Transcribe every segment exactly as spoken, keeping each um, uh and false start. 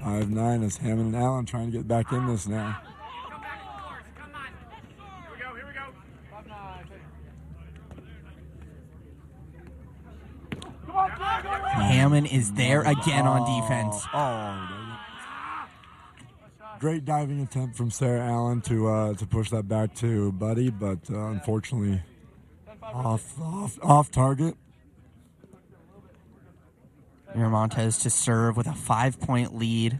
five nine as Hammond and Allen trying to get back in this now. Hammond is there again on defense. Oh, great diving attempt from Sarah Allen to uh, to push that back to Buddy, but uh, unfortunately off off off target. Miramontes to serve with a five-point lead.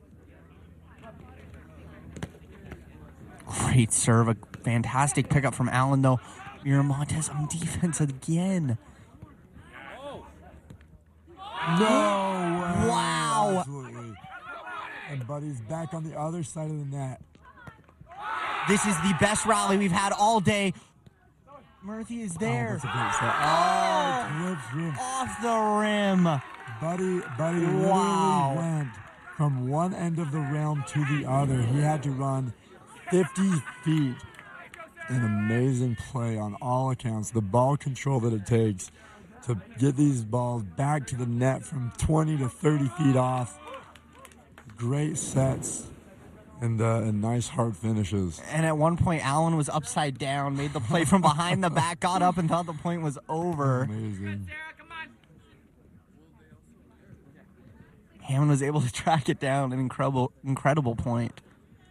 Great serve, a fantastic pickup from Allen, though. Miramontes on defense again. No way. Wow. Absolutely. And Buddy's back on the other side of the net. This is the best rally we've had all day. Murphy is there. Oh, that's a great set. Oh, clips rim. Off the rim. Buddy, Buddy Wow. literally went from one end of the realm to the other. He had to run fifty feet. An amazing play on all accounts. The ball control that it takes to get these balls back to the net from twenty to thirty feet off. Great sets and, uh, and nice hard finishes. And at one point, Allen was upside down, made the play from behind the back, got up and thought the point was over. Amazing. Hammond was able to track it down, an incredible, incredible point.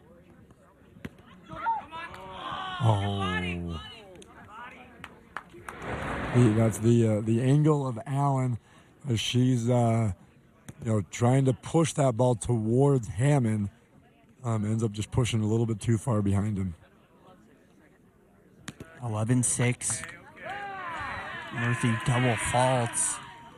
Oh. The- That's the uh, the angle of Allen as she's uh, you know trying to push that ball towards Hammond. Um, ends up just pushing a little bit too far behind him. eleven six. Murphy double faults.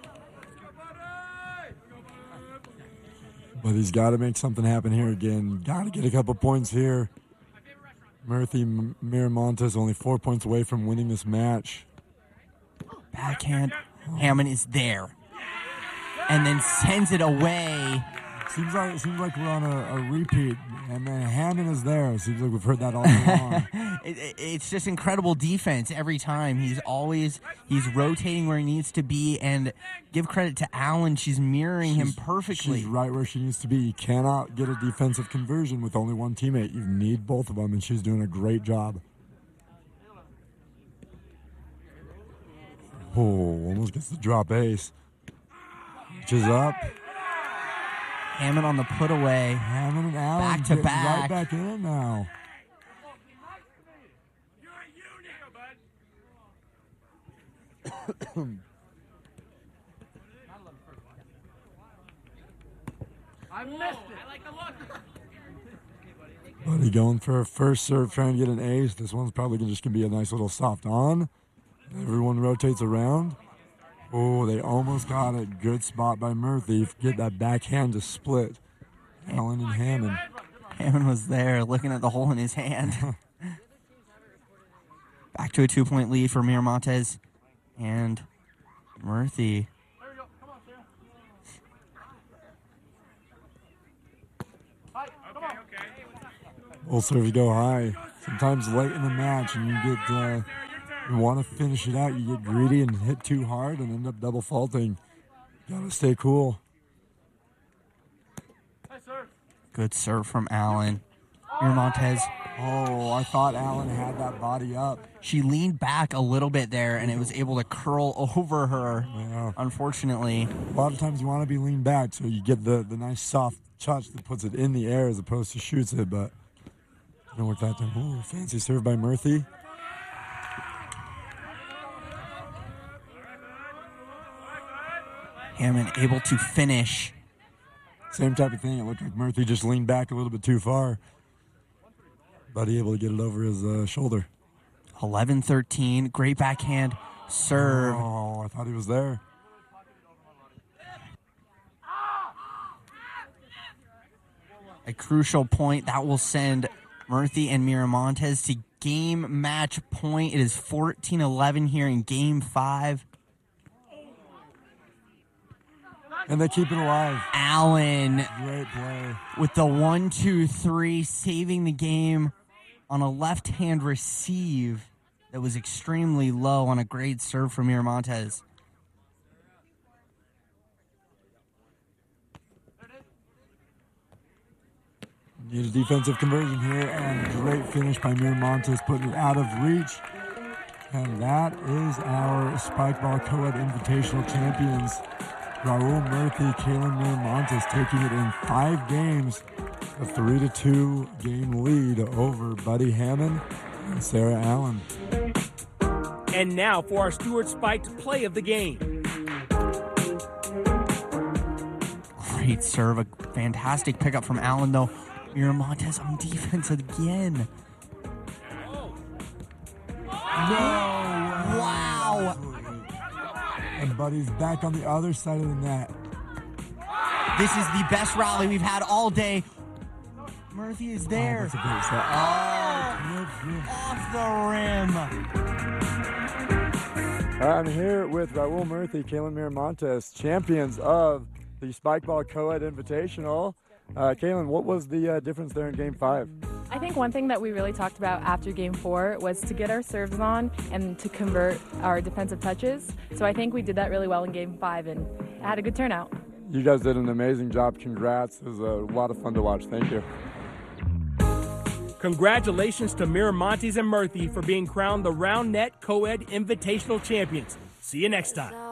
But he's got to make something happen here again. Got to get a couple points here. Murphy M- Miramontes only four points away from winning this match. Backhand. Hammond is there. And then sends it away. Seems like it seems like we're on a, a repeat, and then Hammond is there. Seems like we've heard that all along. it, it, it's just incredible defense every time. He's always he's rotating where he needs to be, and give credit to Allen. She's mirroring She's- him perfectly. She's right where she needs to be. You cannot get a defensive conversion with only one teammate. You need both of them, and she's doing a great job. Oh, almost gets the drop ace. Reaches up. Hammond on the put away. Hammond and Allen Back to getting back. right back in now. I missed it. I like the look. Buddy going for a first serve, trying to get an ace. This one's probably just going to be a nice little soft on. Everyone rotates around. Oh, they almost got it. Good spot by Murphy. Get that backhand to split. Allen and Hammond. Hammond was there looking at the hole in his hand. Back to a two-point lead for Miramontes and Murphy. Both serves go high. Sometimes late in the match, and you get uh, you want to finish it out. You get greedy and hit too hard, and end up double faulting. Gotta stay cool. Good serve from Allen. Miramontes. Oh, I thought Allen had that body up. She leaned back a little bit there, and it was able to curl over her. Yeah. Unfortunately, A lot of times you want to be leaned back so you get the, the nice soft touch that puts it in the air as opposed to shoots it, but didn't work that time. Ooh, fancy serve by Murphy. Hammond able to finish. Same type of thing. It looked like Murphy just leaned back a little bit too far. Buddy able to get it over his uh, shoulder. eleven thirteen. Great backhand serve. Oh, I thought he was there. A crucial point that will send Murphy and Miramontes to game match point. It is fourteen eleven here in game five. And they keep it alive. Allen Great play. with the one, two, three, saving the game on a left-hand receive that was extremely low on a great serve from Miramontes. Need a defensive conversion here, and great finish by Miramontes, putting it out of reach. And that is our Spike Ball Co-Ed Invitational champions, Raul Murthy, Kalen Miramontes, taking it in five games, a three to two game lead over Buddy Hammond and Sarah Allen. And now for our Stuart Spiked play of the game. Great serve, a fantastic pickup from Allen, though. Miramontes on defense again. No! Wow! And Buddy's back on the other side of the net. This is the best rally we've had all day. Murthy is there. Oh, that's a great set. Oh, off the rim. I'm here with Raul Murthy, Kalen Miramontes, champions of the Spike Ball Co-Ed Invitational. Uh, Kalen, what was the uh, difference there in Game five? I think one thing that we really talked about after Game four was to get our serves on and to convert our defensive touches. So I think we did that really well in Game five and had a good turnout. You guys did an amazing job. Congrats. It was a lot of fun to watch. Thank you. Congratulations to Miramontes and Murthy for being crowned the Round Net Co-Ed Invitational champions. See you next time.